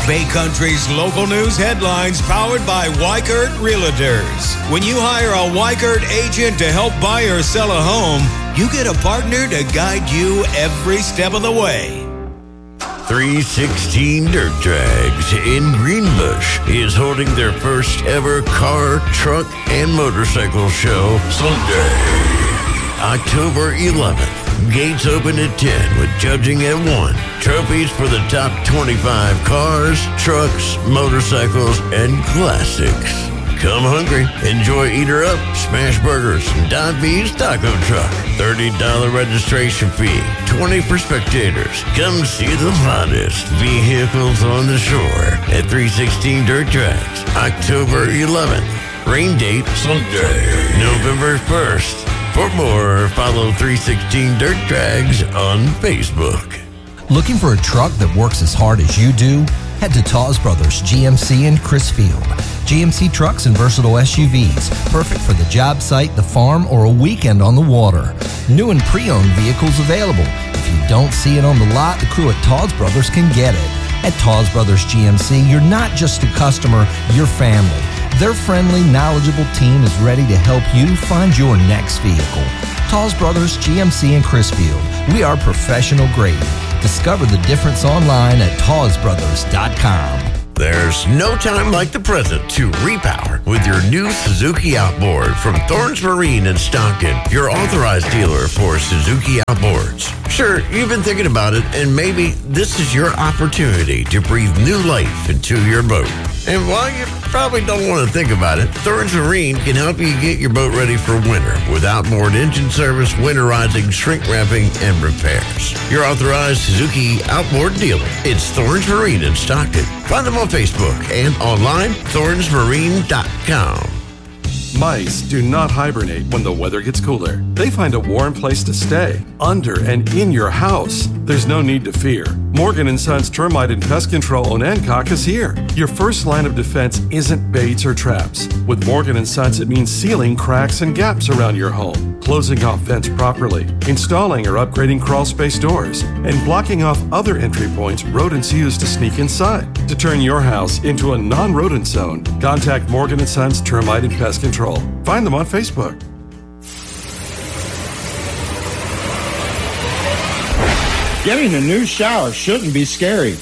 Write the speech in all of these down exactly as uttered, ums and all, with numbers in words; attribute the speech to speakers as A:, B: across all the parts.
A: Bay Country's local news headlines powered by Weichert Realtors. When you hire a Weichert agent to help buy or sell a home, you get a partner to guide you every step of the way.
B: three sixteen Dirt Drags in Greenbush is holding their first ever car, truck, and motorcycle show Sunday, October eleventh. Gates open at ten with judging at one. Trophies for the top twenty-five cars, trucks, motorcycles, and classics. Come hungry. Enjoy Eater Up, Smash Burgers, and Don V's Taco Truck. thirty dollars registration fee, twenty dollars for spectators. Come see the hottest vehicles on the shore at three sixteen Dirt Drags, October eleventh. Rain date Sunday, November first. For more, follow three sixteen Dirt Drags on Facebook.
C: Looking for a truck that works as hard as you do? Head to Taws Brothers G M C in Crisfield. G M C trucks and versatile S U Vs, perfect for the job site, the farm, or a weekend on the water. New and pre-owned vehicles available. If you don't see it on the lot, the crew at Taws Brothers can get it. At Taws Brothers G M C, you're not just a customer, you're family. Their friendly, knowledgeable team is ready to help you find your next vehicle. Taws Brothers G M C in Crisfield. We are professional grade. Discover the difference online at taws brothers dot com.
B: There's no time like the present to repower with your new Suzuki Outboard from Thorns Marine in Stockton, your authorized dealer for Suzuki Outboards. Sure, you've been thinking about it, and maybe this is your opportunity to breathe new life into your boat. And while you probably don't want to think about it, Thorns Marine can help you get your boat ready for winter with outboard engine service, winterizing, shrink wrapping, and repairs. Your authorized Suzuki Outboard dealer. It's Thorns Marine in Stockton. Find them on Facebook and online, thorns marine dot com.
D: Mice do not hibernate when the weather gets cooler. They find a warm place to stay, under and in your house. There's no need to fear. Morgan and Sons Termite and Pest Control Onancock is here. Your first line of defense isn't baits or traps. With Morgan and Sons, it means sealing cracks and gaps around your home, closing off vents properly, installing or upgrading crawl space doors, and blocking off other entry points rodents use to sneak inside. To turn your house into a non-rodent zone, contact Morgan and Sons Termite and Pest Control. Find them on Facebook.
E: Getting a new shower shouldn't be scary.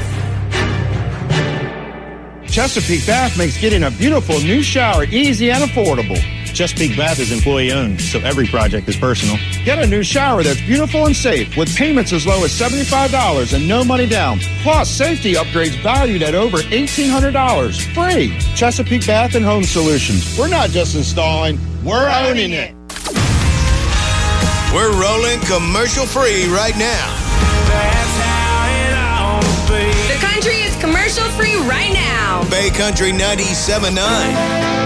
E: Chesapeake Bath makes getting a beautiful new shower easy and affordable.
F: Chesapeake Bath is employee-owned, so every project is personal.
E: Get a new shower that's beautiful and safe with payments as low as seventy-five dollars and no money down. Plus, safety upgrades valued at over eighteen hundred dollars. Free. Chesapeake Bath and Home Solutions. We're not just installing, we're owning it.
A: We're rolling commercial-free right now.
G: That's how it ought to be.
H: The country is commercial-free right now.
A: Bay Country ninety-seven point nine.